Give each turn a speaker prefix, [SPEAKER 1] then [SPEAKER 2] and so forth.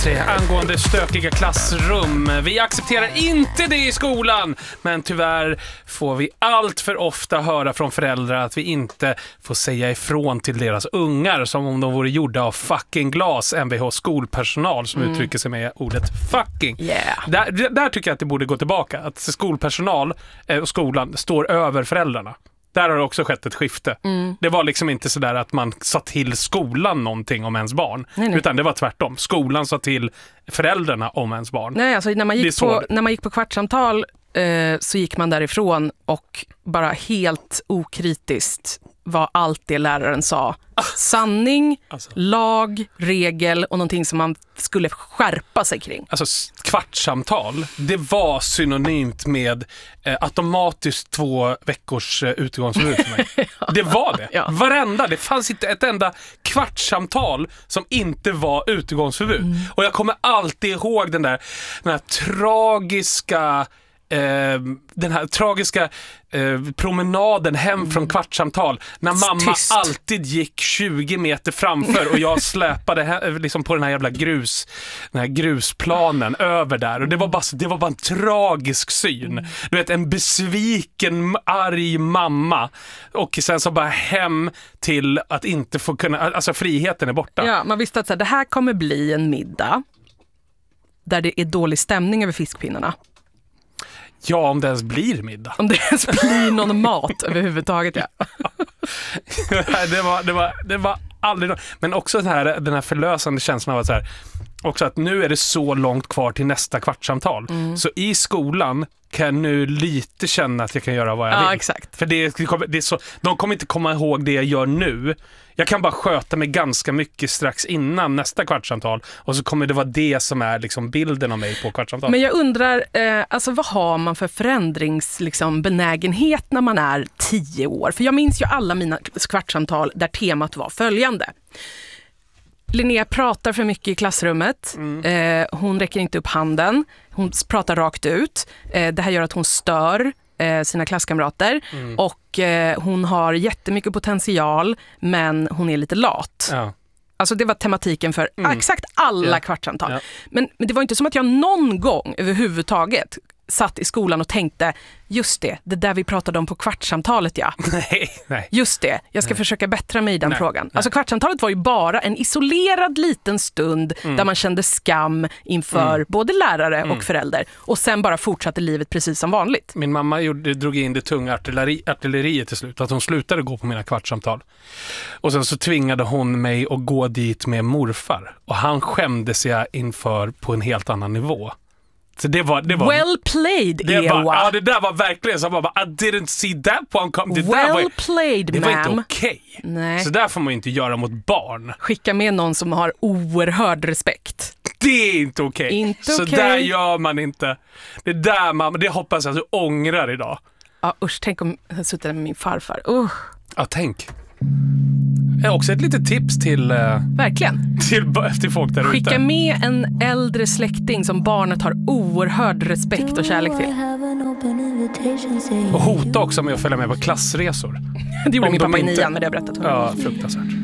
[SPEAKER 1] angående stökiga klassrum. Vi accepterar inte det i skolan, men tyvärr får vi allt för ofta höra från föräldrar att vi inte får säga ifrån till deras ungar som om de vore gjorda av fucking glas. MVH skolpersonal som uttrycker sig med ordet fucking. Där tycker jag att det borde gå tillbaka. Att skolpersonal och skolan står över föräldrarna. Där har det också skett ett skifte. Det var liksom inte sådär att man sa till skolan någonting om ens barn. Nej. Utan det var tvärtom. Skolan sa till föräldrarna om ens barn.
[SPEAKER 2] Nej, alltså när man gick på kvartssamtal så gick man därifrån och bara helt okritiskt var allt det läraren sa. Sanning, lag, regel och någonting som man skulle skärpa sig kring. Alltså
[SPEAKER 1] kvartssamtal, det var synonymt med automatiskt 2 veckors utgångsförbud för mig. Det var det. Ja. Varenda, det fanns inte ett enda kvartssamtal som inte var utgångsförbud. Och jag kommer alltid ihåg den här tragiska promenaden hem från kvartssamtal när mamma alltid gick 20 meter framför och jag släpade liksom på den här jävla grusplanen över där och det var bara en tragisk syn. Du vet, en besviken, arg mamma och sen så bara hem till att inte få kunna, alltså friheten är borta.
[SPEAKER 2] Ja, man visste att så här, det här kommer bli en middag där det är dålig stämning över fiskpinnarna.
[SPEAKER 1] Ja, om det ens blir middag.
[SPEAKER 2] Om det ens blir någon mat överhuvudtaget, ja.
[SPEAKER 1] det var aldrig. Men också den här förlösande känslan av att så här, också att nu är det så långt kvar till nästa kvartssamtal. Så i skolan kan jag nu lite känna att jag kan göra vad jag vill.
[SPEAKER 2] Ja, exakt.
[SPEAKER 1] För det är så, de kommer inte komma ihåg det jag gör nu. Jag kan bara sköta mig ganska mycket strax innan nästa kvartssamtal och så kommer det vara det som är liksom bilden av mig på kvartssamtal.
[SPEAKER 2] Men jag undrar, alltså vad har man för förändringsbenägenhet när man är 10 år? För jag minns ju alla mina kvartssamtal där temat var följande. Linnea pratar för mycket i klassrummet. Hon räcker inte upp handen. Hon pratar rakt ut. Det här gör att hon stör sina klasskamrater. Och hon har jättemycket potential, men hon är lite lat. Ja. Alltså det var tematiken för exakt alla kvartssamtal. Ja. Men det var inte som att jag någon gång överhuvudtaget satt i skolan och tänkte, just det där vi pratade om på kvartssamtalet, ja. Nej. Just det, jag ska försöka bättra mig i den frågan. Alltså kvartssamtalet var ju bara en isolerad liten stund där man kände skam inför både lärare och förälder. Och sen bara fortsatte livet precis som vanligt.
[SPEAKER 1] Min mamma drog in det tunga artilleriet till slut. Att hon slutade gå på mina kvartssamtal. Och sen så tvingade hon mig att gå dit med morfar. Och han skämdes jag inför på en helt annan nivå. Så det var
[SPEAKER 2] well played, Ewa.
[SPEAKER 1] Ja, det där var verkligen så bara, I didn't see that one come.
[SPEAKER 2] Det
[SPEAKER 1] var inte okej. Så där får man ju inte göra mot barn.
[SPEAKER 2] Skicka med någon som har oerhörd respekt.
[SPEAKER 1] Det är inte okej. Så där gör man inte. Det hoppas jag att du ångrar idag.
[SPEAKER 2] Ja, usch, tänk om jag suttit där med min farfar.
[SPEAKER 1] Ja, tänk. Också ett litet tips till
[SPEAKER 2] verkligen
[SPEAKER 1] till folk där ute.
[SPEAKER 2] Skicka med en äldre släkting som barnet har oerhörd respekt och kärlek till.
[SPEAKER 1] Och hota också med att följa med på klassresor.
[SPEAKER 2] Det gjorde min pappa i 9, men det har jag berättat.
[SPEAKER 1] Ja, fruktansvärt.